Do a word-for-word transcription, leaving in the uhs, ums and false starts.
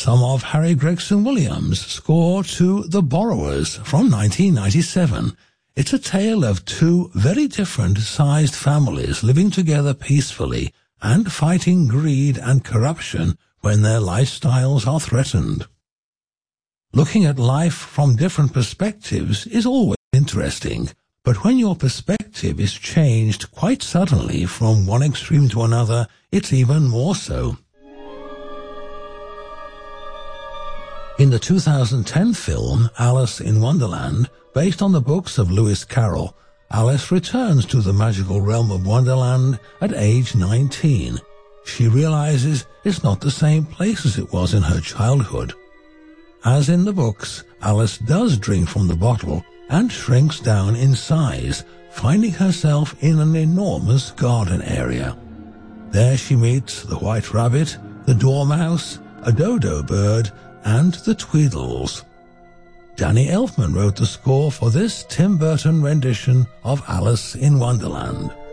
some of Harry Gregson Williams' score to The Borrowers from nineteen ninety-seven. It's a tale of two very different sized families living together peacefully and fighting greed and corruption when their lifestyles are threatened. Looking at life from different perspectives is always interesting, but when your perspective is changed quite suddenly from one extreme to another, it's even more so. In the two thousand ten film Alice in Wonderland, based on the books of Lewis Carroll, Alice returns to the magical realm of Wonderland at age nineteen. She realizes it's not the same place as it was in her childhood. As in the books, Alice does drink from the bottle and shrinks down in size, finding herself in an enormous garden area. There she meets the White Rabbit, the Dormouse, a dodo bird, and the Tweedles. Danny Elfman wrote the score for this Tim Burton rendition of Alice in Wonderland.